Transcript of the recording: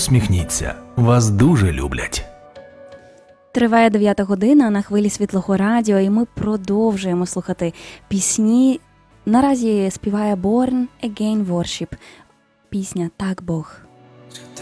Посміхніться, вас дуже люблять. Триває 9 година на хвилі Світлого радіо, і ми продовжуємо слухати пісні. Наразі співає Born Again Worship. Пісня «Так Бог».